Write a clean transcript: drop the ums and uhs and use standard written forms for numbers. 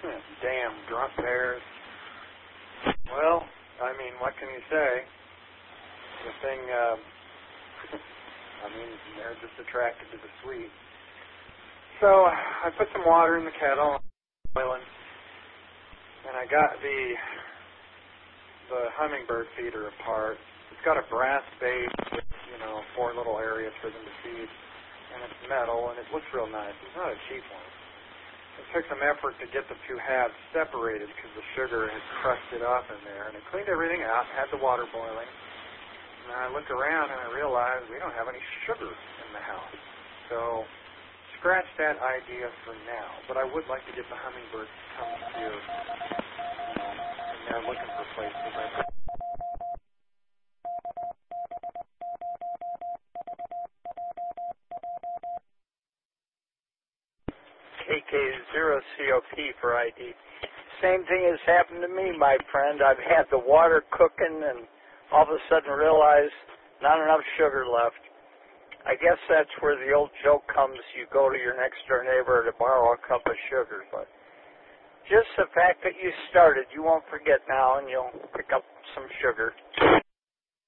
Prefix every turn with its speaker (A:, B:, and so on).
A: Damn grunt bears. Well, I mean, what can you say? The thing, they're just attracted to the sweet. So I put some water in the kettle, boiling, and I got the hummingbird feeder apart. It's got a brass base with, 4 little areas for them to feed, and it's metal, and it looks real nice. It's not a cheap one. It took some effort to get the 2 halves separated because the sugar had crusted up in there, and I cleaned everything out, had the water boiling, and I looked around and I realized we don't have any sugar in the house. So scratch that idea for now, but I would like to get the hummingbirds to come here, and they're looking for places.
B: KK0COP for ID. Same thing has happened to me, my friend. I've had the water cooking and all of a sudden realized not enough sugar left. I guess that's where the old joke comes, you go to your next door neighbor to borrow a cup of sugar. But just the fact that you started, you won't forget now, and you'll pick up some sugar.